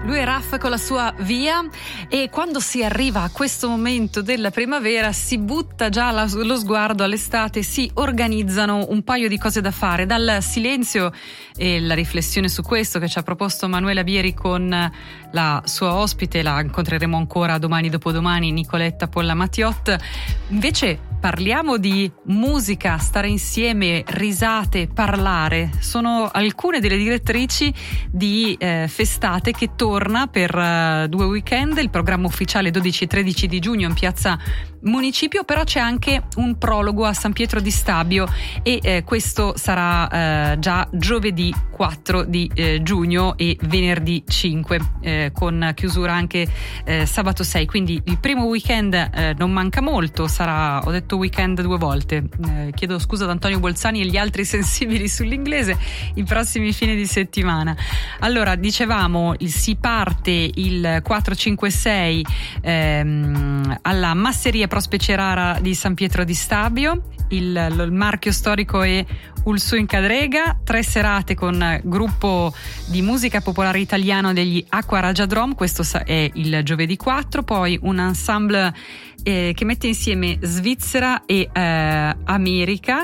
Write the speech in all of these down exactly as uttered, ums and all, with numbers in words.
Lui è Raff con la sua Via, e quando si arriva a questo momento della primavera si butta già la, lo sguardo all'estate, si organizzano un paio di cose da fare, dal silenzio e la riflessione su questo che ci ha proposto Manuela Bieri con la sua ospite, la incontreremo ancora domani dopodomani, Nicoletta Polla Mattiot. Invece parliamo di musica, stare insieme, risate, parlare. Sono alcune delle direttrici di eh, Festate, che torna per uh, due weekend, il programma ufficiale dodici e tredici di giugno in piazza Municipio, però c'è anche un prologo a San Pietro di Stabio e eh, questo sarà eh, già giovedì quattro di eh, giugno e venerdì cinque, eh, con chiusura anche eh, sabato sei, quindi il primo weekend eh, non manca molto, sarà, ho detto weekend due volte, eh, chiedo scusa ad Antonio Bolzani e gli altri sensibili sull'inglese, i prossimi fine di settimana. Allora, dicevamo, si parte il quattro cinque sei ehm, alla Masseria Prospe Cerara di San Pietro di Stabio, il, il marchio storico è Ulsu in Cadrega, tre serate con gruppo di musica popolare italiano degli Acqua Raja Drum, questo è il giovedì quattro, poi un ensemble eh, che mette insieme Svizzera e eh, America,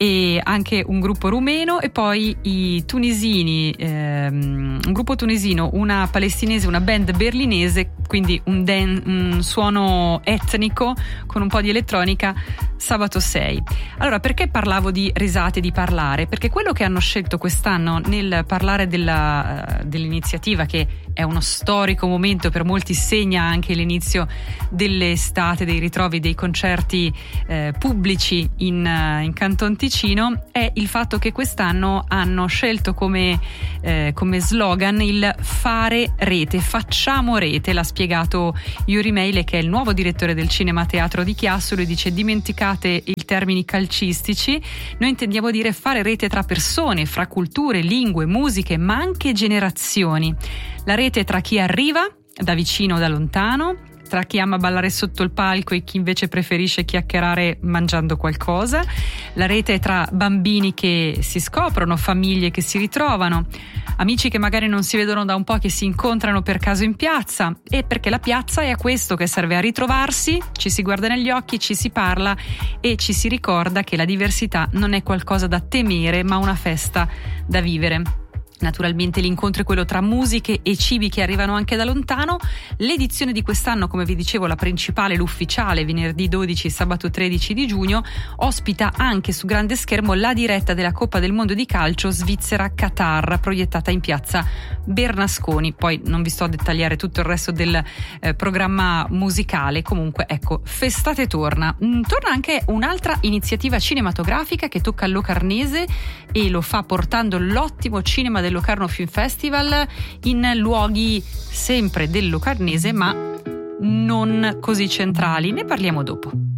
e anche un gruppo rumeno, e poi i tunisini, ehm, un gruppo tunisino, una palestinese, una band berlinese, quindi un, dan- un suono etnico con un po' di elettronica sabato sei. Allora, perché parlavo di risate, di parlare? Perché quello che hanno scelto quest'anno nel parlare della, dell'iniziativa, che è uno storico momento, per molti segna anche l'inizio dell'estate, dei ritrovi, dei concerti eh, pubblici in, in Canton Ticino, è il fatto che quest'anno hanno scelto come, eh, come slogan il fare rete, facciamo rete. L'ha spiegato Yuri Meile, che è il nuovo direttore del Cinema Teatro di Chiasso. Lui dice: dimenticate i termini calcistici, noi intendiamo dire fare rete tra persone, fra culture, lingue, musiche, ma anche generazioni. La rete tra chi arriva da vicino o da lontano, tra chi ama ballare sotto il palco e chi invece preferisce chiacchierare mangiando qualcosa. La rete tra bambini che si scoprono, famiglie che si ritrovano, amici che magari non si vedono da un po', che si incontrano per caso in piazza, e perché la piazza è a questo che serve, a ritrovarsi, ci si guarda negli occhi, ci si parla e ci si ricorda che la diversità non è qualcosa da temere, ma una festa da vivere. Naturalmente l'incontro è quello tra musiche e cibi che arrivano anche da lontano. L'edizione di quest'anno, come vi dicevo, la principale, l'ufficiale, venerdì dodici e sabato tredici di giugno, ospita anche su grande schermo la diretta della Coppa del Mondo di calcio Svizzera-Qatar, proiettata in piazza Bernasconi. Poi non vi sto a dettagliare tutto il resto del eh, programma musicale. Comunque, ecco, Festate torna. Mm, torna anche un'altra iniziativa cinematografica che tocca il Locarnese, e lo fa portando l'ottimo cinema del Locarno Film Festival in luoghi sempre del Locarnese, ma non così centrali. Ne parliamo dopo.